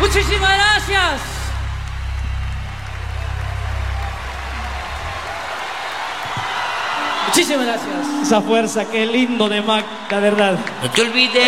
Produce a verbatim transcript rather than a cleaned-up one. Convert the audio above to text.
Muchísimas gracias. Muchísimas gracias. Esa fuerza, qué lindo de Mac, la verdad. No te olvides.